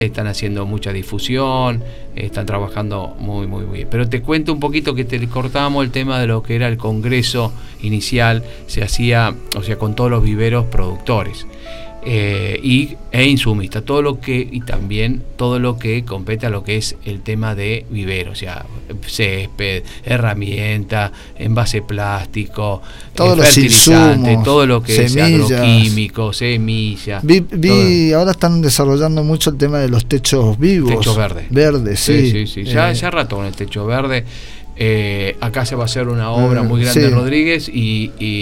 están haciendo mucha difusión, están trabajando muy bien. Pero te cuento un poquito que te cortamos el tema de lo que era el congreso inicial, se hacía, o sea, con todos los viveros productores e insumistas, y también todo lo que compete a lo que es el tema de vivero, o sea, césped, herramienta, envase plástico, todos los fertilizante, insumos, todo lo que semillas, es agroquímico, semillas. Vi ahora están desarrollando mucho el tema de los techos vivos. Techos verdes. Verdes, sí. Sí. Ya rato con el techo verde. Acá se va a hacer una obra muy grande en Rodríguez y